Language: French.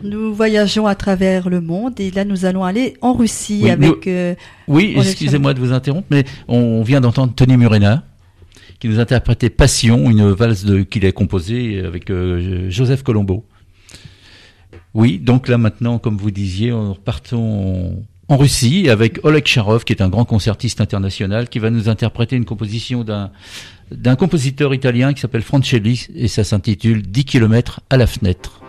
Nous voyageons à travers le monde et là nous allons aller en Russie Oui, excusez-moi de vous interrompre, mais on vient d'entendre Tony Murena qui nous interprétait Passion, une valse qu'il a composée avec Joseph Colombo. Oui, donc là maintenant, comme vous disiez, on partons en Russie avec Oleg Charov, qui est un grand concertiste international, qui va nous interpréter une composition d'un compositeur italien qui s'appelle Francelli, et ça s'intitule 10 kilomètres à la fenêtre.